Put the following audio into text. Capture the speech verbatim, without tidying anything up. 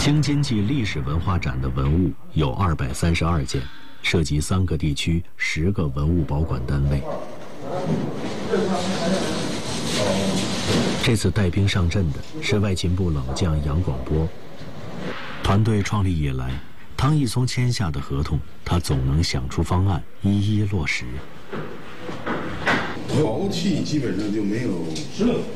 京津冀历史文化展的文物有二百三十二件，涉及三个地区、十个文物保管单位。这次带兵上阵的是外勤部老将杨广波。团队创立以来，汤一松签下的合同，他总能想出方案，一一落实。 陶器基本上就没有